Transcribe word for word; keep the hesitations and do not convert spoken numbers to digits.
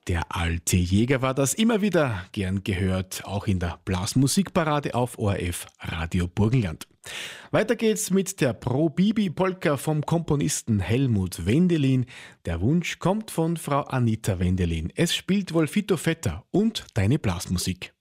Der alte Jäger war das immer wieder gern gehört, auch in der Blasmusikparade auf O R F Radio Burgenland. Weiter geht's mit der Pro Bibi Polka vom Komponisten Helmut Wendelin. Der Wunsch kommt von Frau Anita Wendelin. Es spielt wohl Fito Vetter und deine Blasmusik.